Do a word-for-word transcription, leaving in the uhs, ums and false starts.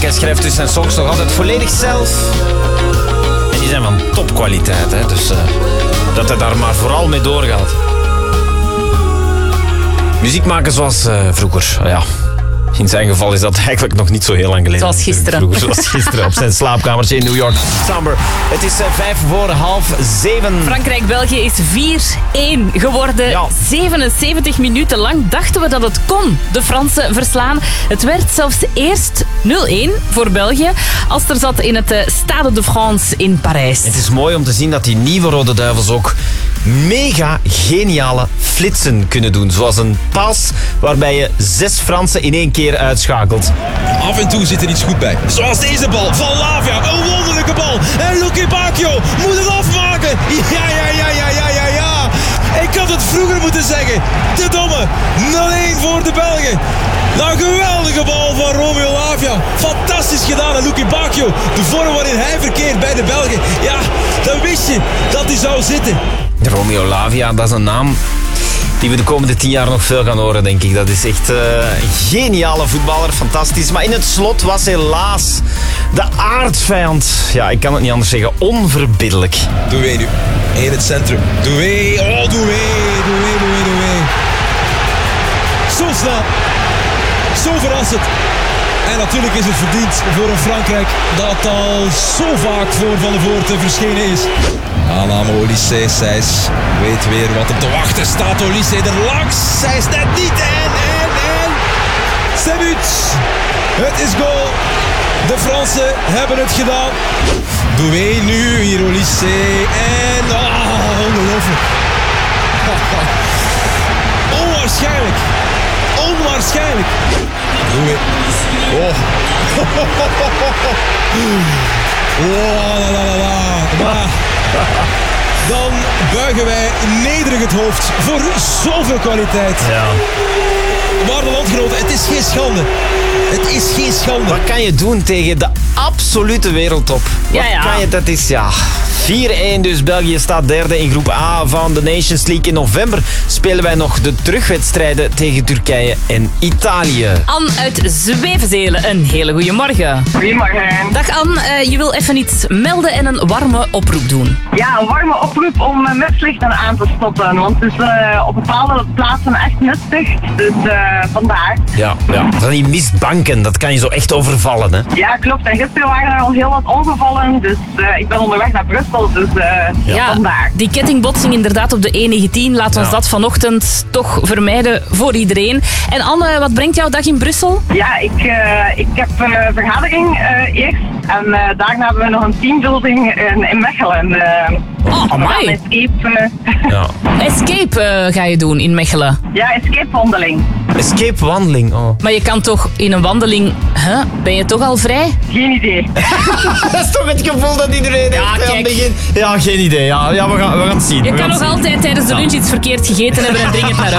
Kijk, hij schrijft dus zijn songs nog altijd volledig zelf. En die zijn van topkwaliteit, hè. Dus uh, dat hij daar maar vooral mee doorgaat. Muziek maken zoals uh, vroeger, ja. In zijn geval is dat eigenlijk nog niet zo heel lang geleden. Zoals gisteren. Vroeger, zoals gisteren op zijn slaapkamertje in New York. Somber. Het is uh, vijf voor half zeven. Frankrijk-België is vier één geworden. Ja. zevenenzeventig minuten lang dachten we dat het kon de Fransen verslaan. Het werd zelfs eerst nul één voor België als er zat in het uh, Stade de France in Parijs. Het is mooi om te zien dat die nieuwe Rode Duivels ook mega geniale flitsen kunnen doen. Zoals een pas waarbij je zes Fransen in één keer uitschakelt. Af en toe zit er iets goed bij. Zoals deze bal van Lavia. Een wonderlijke bal. En Lucky Bacchio moet het afmaken. Ja, ja, ja, ja, ja, ja, ja. Ik had het vroeger moeten zeggen. De domme. nul één voor de Belgen. Nou, geweldige bal van Romeo Lavia. Fantastisch gedaan aan Lucky Bacchio. De vorm waarin hij verkeert bij de Belgen. Ja, dan wist je dat hij zou zitten. Romeo Lavia, dat is een naam die we de komende tien jaar nog veel gaan horen, denk ik. Dat is echt uh, een geniale voetballer, fantastisch. Maar in het slot was helaas de aardsvijand, ja, ik kan het niet anders zeggen, onverbiddelijk. Doué nu, in het centrum. Doué, oh Doué, Doué, Doué, Doué. Zo snel, zo verrassend. En natuurlijk is het verdiend voor een Frankrijk dat al zo vaak voor Van de Voort verschenen is. Aanname Olysée, Sijs weet weer wat hem te wachten staat. Olysée er langs, Sijs net niet en, en, en... C'est but! Het is goal. De Fransen hebben het gedaan. Doué nu, hier Olysée en... Oh, ongelooflijk. Onwaarschijnlijk. Onwaarschijnlijk. Doué. Oh. Oh, la, la, la, la. Maar dan buigen wij nederig het hoofd voor zoveel kwaliteit. Ja. Waarde landgenoten, het is geen schande. Het is geen schande. Wat kan je doen tegen de absolute wereldtop? Wat Ja, ja. kan je, dat is ja... vier één dus. België staat derde in groep A van de Nations League. In november spelen wij nog de terugwedstrijden tegen Turkije en Italië. Anne uit Zwevenzelen, een hele goede morgen. Goedemorgen. Dag Anne, uh, je wil even iets melden en een warme oproep doen. Ja, een warme oproep om uh, mislichten aan te stoppen. Want het is uh, op bepaalde plaatsen echt mistig. Dus uh, vandaar. Ja, ja. Van die mistbanken, dat kan je zo echt overvallen, hè? Ja, klopt. En gisteren waren er al heel wat ongevallen. Dus uh, ik ben onderweg naar Brussel. Dus uh, Ja, vandaar. die kettingbotsing inderdaad op de E negentien. Laat ons Ja. dat vanochtend toch vermijden voor iedereen. En Anne, wat brengt jouw dag in Brussel? Ja, ik, uh, ik heb een uh, vergadering uh, eerst. En uh, daarna hebben we nog een teambuilding in, in Mechelen. Uh, Oh, amai. we gaan escape, uh, Ja. Escape uh, ga je doen in Mechelen. ja, escape wandeling. Escape wandeling, oh. Maar je kan toch in een wandeling... Huh? Ben je toch al vrij? Geen idee. Dat is toch het gevoel dat iedereen Ja, heeft aan kijk. het begin. Ja, geen idee. Ja, ja we, gaan, we gaan het zien. Je we kan gaan nog het zien. altijd tijdens de lunch iets verkeerd gegeten hebben en dringend naar